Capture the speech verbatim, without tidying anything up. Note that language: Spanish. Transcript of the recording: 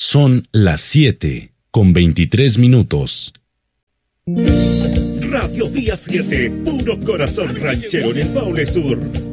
Son las siete con veintitrés minutos. Radio Día siete, puro corazón ranchero en el Maule Sur.